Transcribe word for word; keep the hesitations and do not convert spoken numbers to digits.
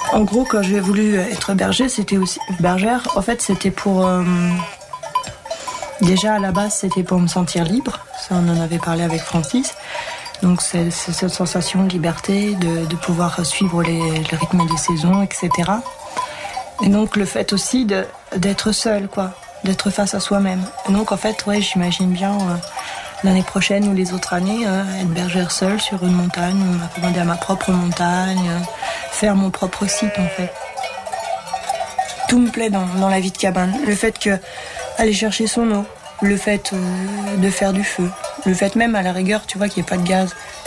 En gros, quand j'ai voulu être berger, c'était aussi bergère. En fait, c'était pour euh, déjà à la base, c'était pour me sentir libre. Ça, on en avait parlé avec Francis. Donc, c'est, c'est cette sensation de liberté, de, de pouvoir suivre les, le rythme des saisons, et cetera. Et donc, le fait aussi de, d'être seul, quoi, d'être face à soi-même. Et donc, en fait, ouais, j'imagine bien euh, l'année prochaine ou les autres années euh, être bergère seule sur une montagne, m'accommoder à ma propre montagne. Euh, faire mon propre site en fait. Tout me plaît dans, dans la vie de cabane. Le fait que aller chercher son eau, le fait euh, de faire du feu, le fait même à la rigueur, tu vois, qu'il n'y ait pas de gaz.